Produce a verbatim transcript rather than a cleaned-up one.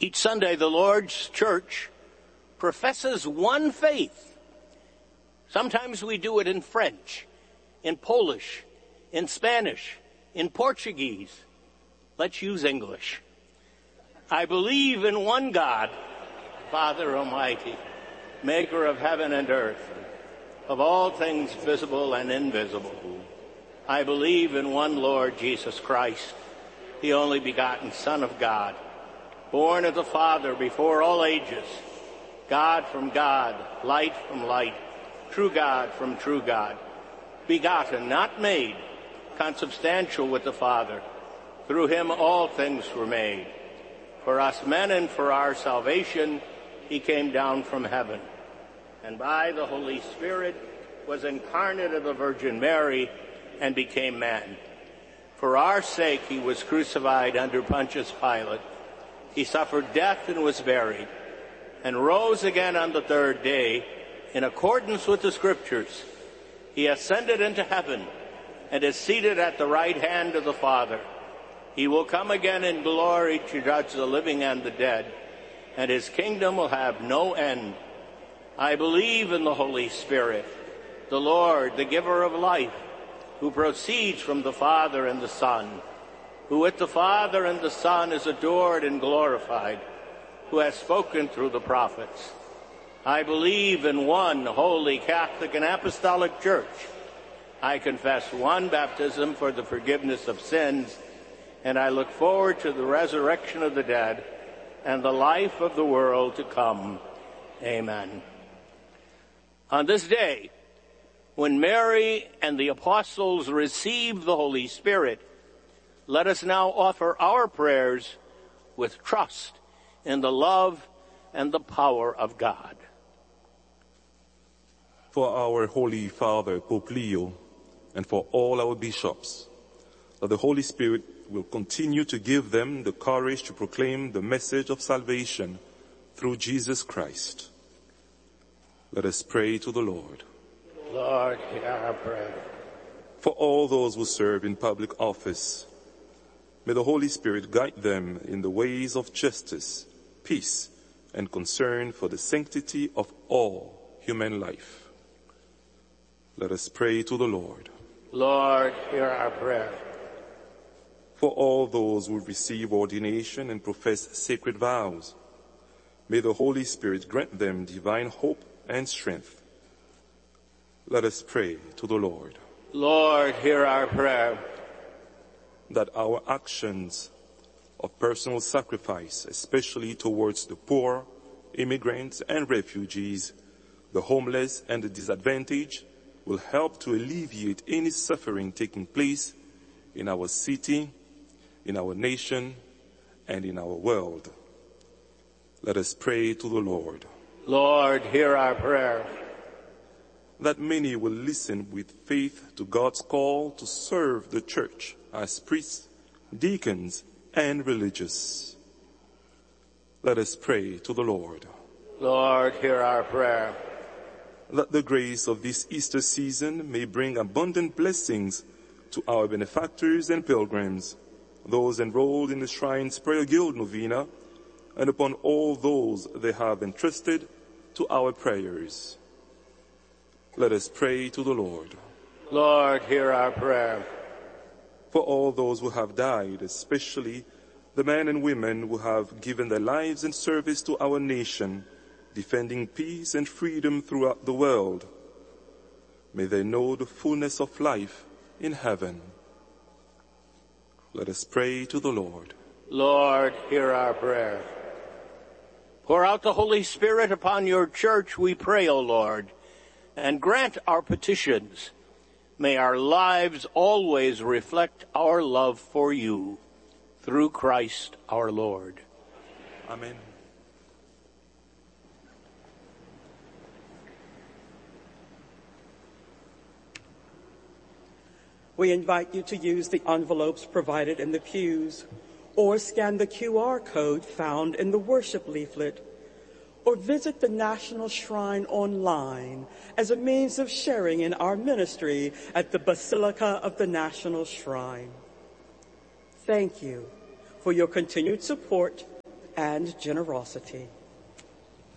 Each Sunday, the Lord's Church professes one faith. Sometimes we do it in French, in Polish, in Spanish, in Portuguese. Let's use English. I believe in one God, Father Almighty, maker of heaven and earth, of all things visible and invisible. I believe in one Lord Jesus Christ, the only begotten Son of God, born of the Father before all ages, God from God, light from light, true God from true God, begotten, not made, consubstantial with the Father. Through him all things were made. For us men and for our salvation, he came down from heaven, and by the Holy Spirit was incarnate of the Virgin Mary and became man. For our sake he was crucified under Pontius Pilate. He suffered death and was buried, and rose again on the third day, in accordance with the Scriptures. He ascended into heaven and is seated at the right hand of the Father. He will come again in glory to judge the living and the dead, and his kingdom will have no end. I believe in the Holy Spirit, the Lord, the giver of life, who proceeds from the Father and the Son, who with the Father and the Son is adored and glorified, who has spoken through the prophets. I believe in one holy, Catholic, and Apostolic Church. I confess one baptism for the forgiveness of sins, and I look forward to the resurrection of the dead and the life of the world to come. Amen. On this day, when Mary and the apostles received the Holy Spirit, let us now offer our prayers with trust in the love and the power of God. For our Holy Father, Pope Leo, and for all our bishops, that the Holy Spirit will continue to give them the courage to proclaim the message of salvation through Jesus Christ. Let us pray to the Lord. Lord, hear our prayer. For all those who serve in public office, may the Holy Spirit guide them in the ways of justice, peace, and concern for the sanctity of all human life. Let us pray to the Lord. Lord, hear our prayer. For all those who receive ordination and profess sacred vows, may the Holy Spirit grant them divine hope and strength. Let us pray to the Lord. Lord, hear our prayer. That our actions of personal sacrifice, especially towards the poor, immigrants and refugees, the homeless and the disadvantaged, will help to alleviate any suffering taking place in our city, in our nation, and in our world. Let us pray to the Lord. Lord, hear our prayer. That many will listen with faith to God's call to serve the church as priests, deacons, and religious. Let us pray to the Lord. Lord, hear our prayer. That the grace of this Easter season may bring abundant blessings to our benefactors and pilgrims, those enrolled in the Shrine's Prayer Guild Novena, and upon all those they have entrusted to our prayers. Let us pray to the Lord. Lord, hear our prayer. For all those who have died, especially the men and women who have given their lives in service to our nation, defending peace and freedom throughout the world, may they know the fullness of life in heaven. Let us pray to the Lord. Lord, hear our prayer. Pour out the Holy Spirit upon your church, we pray, O Lord, and grant our petitions. May our lives always reflect our love for you, through Christ our Lord. Amen. We invite you to use the envelopes provided in the pews, or scan the Q R code found in the worship leaflet, or visit the National Shrine online as a means of sharing in our ministry at the Basilica of the National Shrine. Thank you for your continued support and generosity.